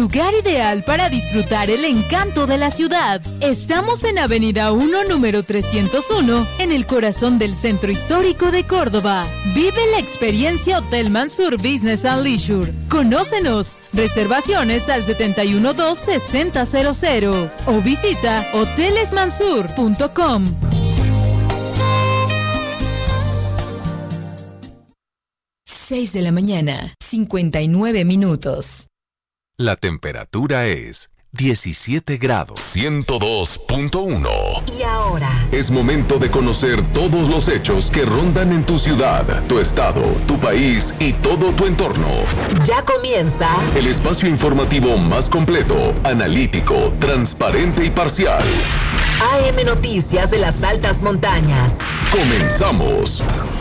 lugar ideal para disfrutar el encanto de la ciudad. Estamos en Avenida 1, número 301, en el corazón del Centro Histórico de Córdoba. Vive la experiencia Hotel Mansur Business and Leisure. Conócenos. Reservaciones al 712-6000 o visita hotelesmansur.com. 6 de la mañana, 59 minutos. La temperatura es 17 grados. 102.1. Y ahora es momento de conocer todos los hechos que rondan en tu ciudad, tu estado, tu país y todo tu entorno. Ya comienza el espacio informativo más completo, analítico, transparente y parcial. AM Noticias de las Altas Montañas. Comenzamos.